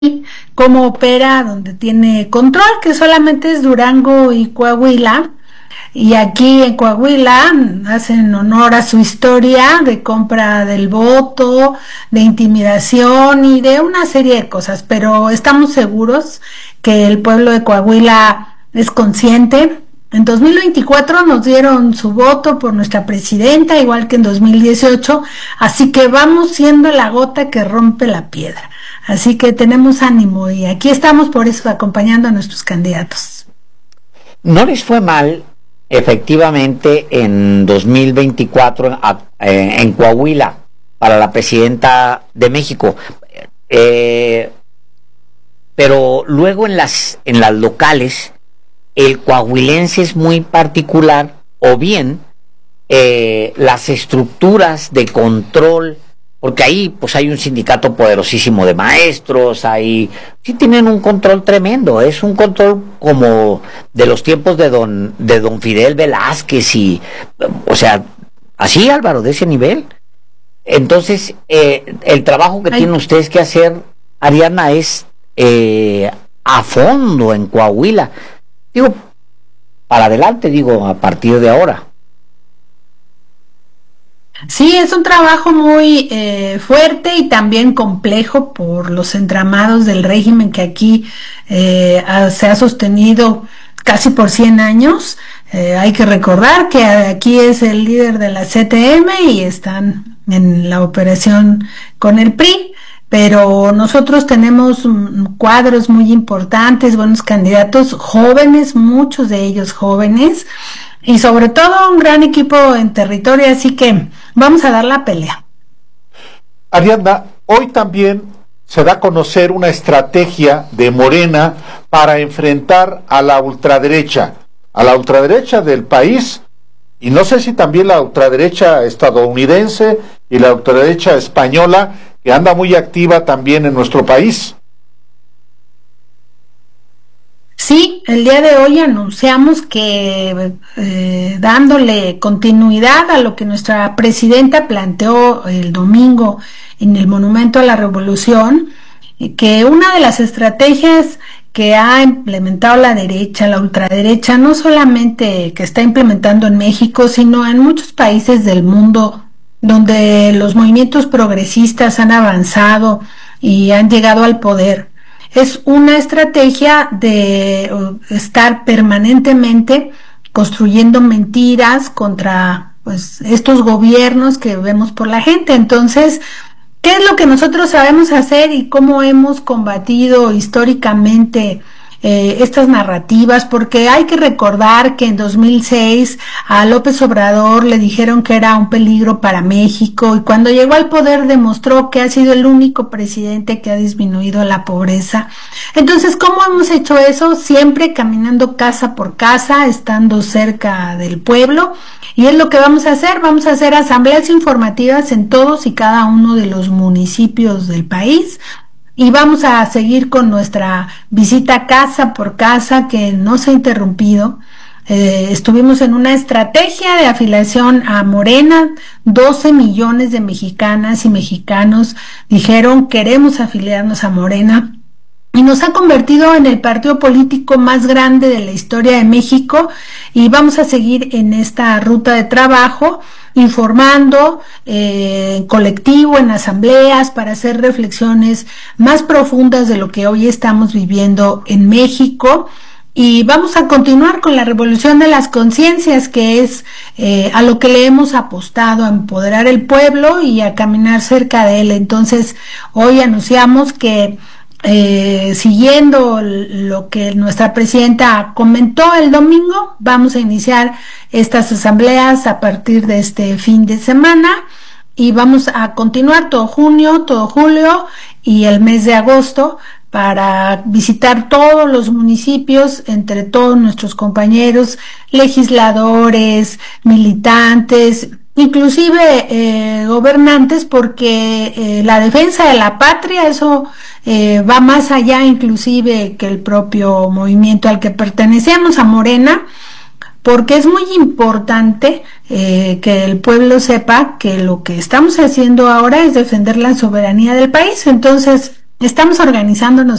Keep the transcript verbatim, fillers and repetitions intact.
cómo opera, donde tiene control, que solamente es Durango y Coahuila. Y aquí en Coahuila hacen honor a su historia de compra del voto, de intimidación y de una serie de cosas, pero estamos seguros que el pueblo de Coahuila es consciente. En dos mil veinticuatro nos dieron su voto por nuestra presidenta, igual que en dos mil dieciocho, así que vamos siendo la gota que rompe la piedra. Así que tenemos ánimo y aquí estamos por eso acompañando a nuestros candidatos. No les fue mal, efectivamente, en dos mil veinticuatro eh, en Coahuila para la presidenta de México, eh, pero luego en las en las locales el coahuilense es muy particular, o bien eh, las estructuras de control, porque ahí pues hay un sindicato poderosísimo de maestros, ahí sí tienen un control tremendo, es un control como de los tiempos de don de don Fidel Velázquez y, o sea, así, Álvaro, de ese nivel. Entonces, eh, el trabajo que Ay. tienen ustedes que hacer, Ariadna, es eh, a fondo en Coahuila. Digo, para adelante, digo, a partir de ahora. Sí, es un trabajo muy eh, fuerte y también complejo por los entramados del régimen que aquí eh, ha, se ha sostenido casi por cien años. Eh, hay que recordar que aquí es el líder de la C T M y están en la operación con el P R I. Pero nosotros tenemos cuadros muy importantes, buenos candidatos, jóvenes, muchos de ellos jóvenes, y sobre todo un gran equipo en territorio, así que vamos a dar la pelea. Ariadna, hoy también se da a conocer una estrategia de Morena para enfrentar a la ultraderecha, a la ultraderecha del país, y no sé si también la ultraderecha estadounidense y la ultraderecha española, que anda muy activa también en nuestro país. Sí, el día de hoy anunciamos que eh, dándole continuidad a lo que nuestra presidenta planteó el domingo en el Monumento a la Revolución, que una de las estrategias que ha implementado la derecha, la ultraderecha, no solamente que está implementando en México, sino en muchos países del mundo donde los movimientos progresistas han avanzado y han llegado al poder, es una estrategia de estar permanentemente construyendo mentiras contra pues estos gobiernos que vemos por la gente. Entonces, ¿qué es lo que nosotros sabemos hacer y cómo hemos combatido históricamente Eh, estas narrativas? Porque hay que recordar que en dos mil seis a López Obrador le dijeron que era un peligro para México, y cuando llegó al poder demostró que ha sido el único presidente que ha disminuido la pobreza. Entonces, ¿cómo hemos hecho eso? Siempre caminando casa por casa, estando cerca del pueblo, y es lo que vamos a hacer. Vamos a hacer asambleas informativas en todos y cada uno de los municipios del país. Y vamos a seguir con nuestra visita casa por casa, que no se ha interrumpido. Eh, estuvimos en una estrategia de afiliación a Morena. doce millones de mexicanas y mexicanos dijeron queremos afiliarnos a Morena. Y nos ha convertido en el partido político más grande de la historia de México, y vamos a seguir en esta ruta de trabajo, informando eh, en colectivo, en asambleas, para hacer reflexiones más profundas de lo que hoy estamos viviendo en México. Y vamos a continuar con la revolución de las conciencias, que es eh, a lo que le hemos apostado, a empoderar el pueblo y a caminar cerca de él. Entonces, hoy anunciamos que Eh, siguiendo lo que nuestra presidenta comentó el domingo, vamos a iniciar estas asambleas a partir de este fin de semana, y vamos a continuar todo junio, todo julio y el mes de agosto para visitar todos los municipios entre todos nuestros compañeros, legisladores, militantes, inclusive eh, gobernantes, porque eh, la defensa de la patria, eso eh, va más allá inclusive que el propio movimiento al que pertenecemos, a Morena, porque es muy importante eh, que el pueblo sepa que lo que estamos haciendo ahora es defender la soberanía del país. Entonces, Estamos organizándonos